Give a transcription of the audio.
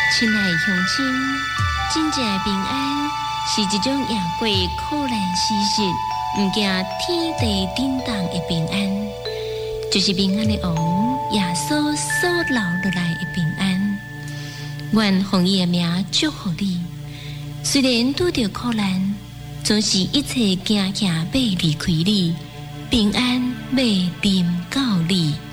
亲爱的乡亲，真正的平安是一种赢过苦难时日，毋惊天地震动的平安，就是平安的王耶稣所留落来的平安。愿奉伊的名祝福你，虽然拄着苦难，总是一切行行要离开你，平安要临到你。